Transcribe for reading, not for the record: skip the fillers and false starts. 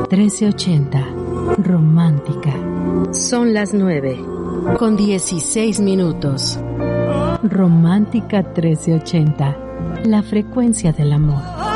1380. Romántica. Son las 9:16. Romántica 1380. La frecuencia del amor.